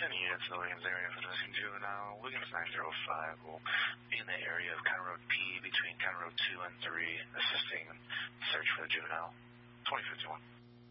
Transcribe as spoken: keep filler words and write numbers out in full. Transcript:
ten units in the Williams area for the missing juvenile. Williams nine zero five will be in the area of County Road P between County Road two and three, assisting search for the juvenile. twenty fifty-one.